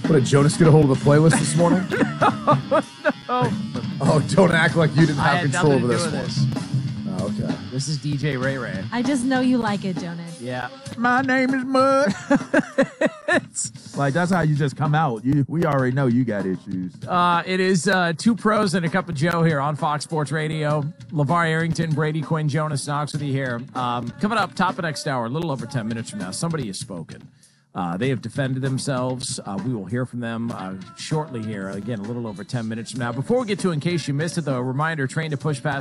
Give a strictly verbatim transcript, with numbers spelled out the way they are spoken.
What, did Jonas get a hold of the playlist this morning? no. Oh, don't act like you didn't have control over this one. This. Oh, okay. This is D J Ray Ray. I just know you like it, Jonas. Yeah. My name is Mud. Like, that's how you just come out. You, we already know you got issues. Uh, it is uh, two pros and a cup of Joe here on Fox Sports Radio. LeVar Arrington, Brady Quinn, Jonas Knox with you here. Um, coming up, top of next hour, a little over ten minutes from now, somebody has spoken. Uh, they have defended themselves. Uh, we will hear from them uh, shortly here. Again, a little over ten minutes from now. Before we get to In Case You Missed It, though, a reminder, Train to Push Past